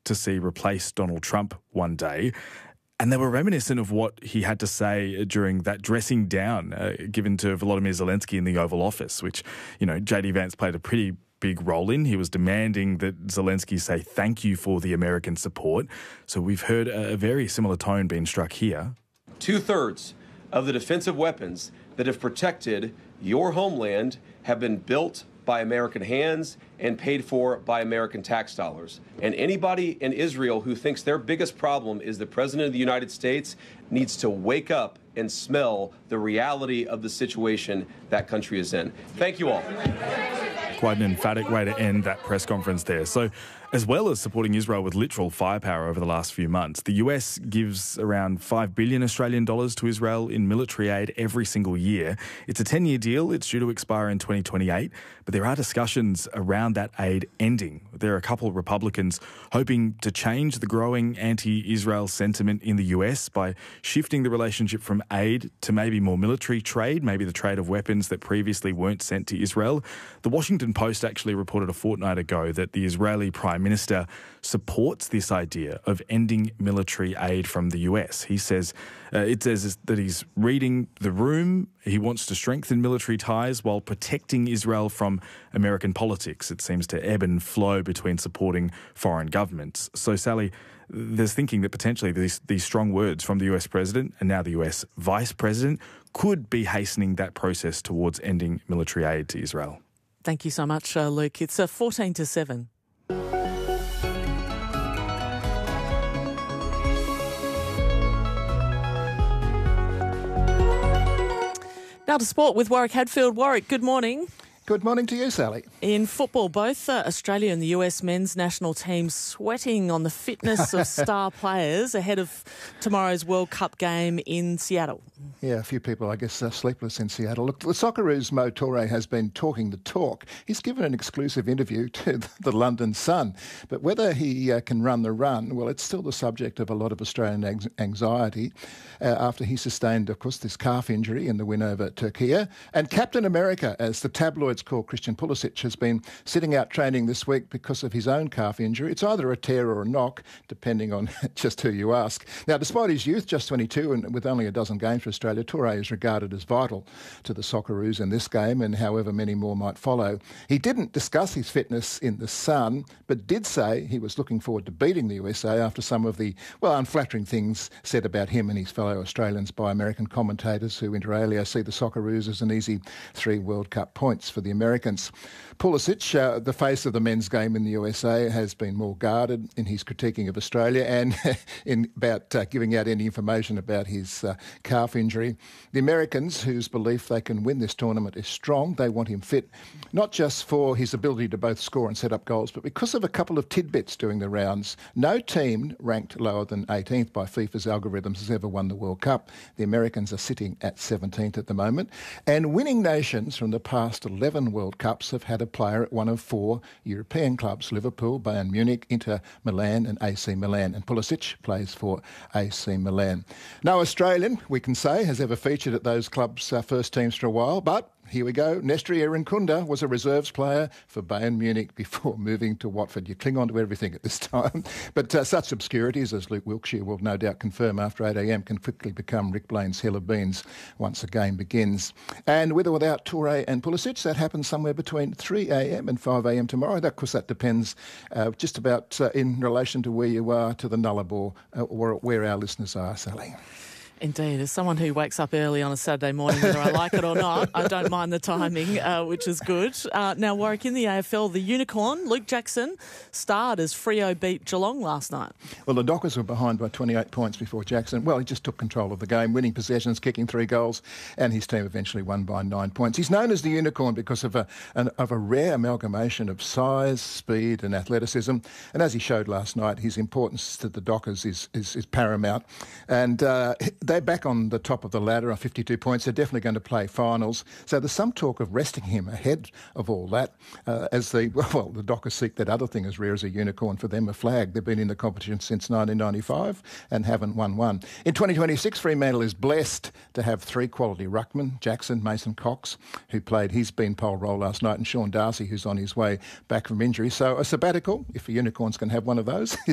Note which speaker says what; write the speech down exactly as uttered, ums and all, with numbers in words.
Speaker 1: to see replace Donald Trump one day. And they were reminiscent of what he had to say during that dressing down uh, given to Volodymyr Zelensky in the Oval Office, which, you know, J D Vance played a pretty big role in. He was demanding that Zelensky say thank you for the American support. So we've heard a very similar tone being struck here.
Speaker 2: Two-thirds of the defensive weapons that have protected your homeland have been built by American hands and paid for by American tax dollars. And anybody in Israel who thinks their biggest problem is the President of the United States needs to wake up and smell the reality of the situation that country is in. Thank you all.
Speaker 1: Quite an emphatic way to end that press conference there. So, as well as supporting Israel with literal firepower over the last few months, the U S gives around five billion Australian dollars to Israel in military aid every single year. It's a ten-year deal. It's due to expire in twenty twenty-eight, but there are discussions around that aid ending. There are a couple of Republicans hoping to change the growing anti-Israel sentiment in the U S by shifting the relationship from aid to maybe more military trade, maybe the trade of weapons that previously weren't sent to Israel. The Washington Post actually reported a fortnight ago that the Israeli Prime Minister supports this idea of ending military aid from the U S. He says, uh, it says that he's reading the room. He wants to strengthen military ties while protecting Israel from American politics. It seems to ebb and flow between supporting foreign governments. So, Sally, there's thinking that potentially these, these strong words from the U S President and now the U S Vice President could be hastening that process towards ending military aid to Israel.
Speaker 3: Thank you so much, uh, Luke. It's uh, fourteen to seven. Now to sport with Warwick Hadfield. Warwick, good morning.
Speaker 4: Good morning to you, Sally.
Speaker 3: In football, both uh, Australia and the U S men's national teams sweating on the fitness of star players ahead of tomorrow's World Cup game in Seattle.
Speaker 4: Yeah, a few people, I guess, uh, sleepless in Seattle. Look, the Socceroos' Mo Toure has been talking the talk. He's given an exclusive interview to the London Sun. But whether he uh, can run the run, well, it's still the subject of a lot of Australian anxiety uh, after he sustained, of course, this calf injury in the win over Turkey. And Captain America, as the tabloids call Christian Pulisic, has been sitting out training this week because of his own calf injury. It's either a tear or a knock, depending on just who you ask. Now, despite his youth, just twenty-two, and with only a dozen games for Australia, Toure is regarded as vital to the Socceroos in this game and however many more might follow. He didn't discuss his fitness in the Sun, but did say he was looking forward to beating the U S A after some of the, well, unflattering things said about him and his fellow Australians by American commentators who, inter alia, see the Socceroos as an easy three World Cup points for the Americans. Pulisic, uh, the face of the men's game in the U S A, has been more guarded in his critiquing of Australia and in about uh, giving out any information about his uh, calf injury. The Americans, whose belief they can win this tournament is strong, they want him fit, not just for his ability to both score and set up goals, but because of a couple of tidbits doing the rounds. No team ranked lower than eighteenth by FIFA's algorithms has ever won the World Cup. The Americans are sitting at seventeenth at the moment. And winning nations from the past eleven World Cups have had a player at one of four European clubs: Liverpool, Bayern Munich, Inter Milan and A C Milan. And Pulisic plays for A C Milan. No Australian, we can say, has ever featured at those clubs' uh, first teams for a while, but here we go. Nestri Irankunda was a reserves player for Bayern Munich before moving to Watford. You cling on to everything at this time. But uh, such obscurities, as Luke Wilkshire will no doubt confirm after eight a m, can quickly become Rick Blaine's hill of beans once a game begins. And with or without Toure and Pulisic, that happens somewhere between three a m and five a m tomorrow. Of course, that depends uh, just about uh, in relation to where you are to the Nullarbor, uh, or where our listeners are, Sally.
Speaker 3: Indeed. As someone who wakes up early on a Saturday morning, whether I like it or not, I don't mind the timing, uh, which is good. Uh, now, Warwick, in the A F L, the Unicorn, Luke Jackson, starred as Freo beat Geelong last night.
Speaker 4: Well, the Dockers were behind by twenty-eight points before Jackson. Well, he just took control of the game, winning possessions, kicking three goals, and his team eventually won by nine points. He's known as the Unicorn because of a, an, of a rare amalgamation of size, speed and athleticism. And as he showed last night, his importance to the Dockers is, is, is paramount. And uh, they're back on the top of the ladder on fifty-two points. They're definitely going to play finals. So there's some talk of resting him ahead of all that uh, as the, well, the Dockers seek that other thing as rare as a unicorn for them, a flag. They've been in the competition since nineteen ninety-five and haven't won one. In twenty twenty-six, Fremantle is blessed to have three quality ruckmen, Jackson, Mason Cox, who played his beanpole role last night, and Sean Darcy, who's on his way back from injury. So a sabbatical, if the Unicorns can have one of those,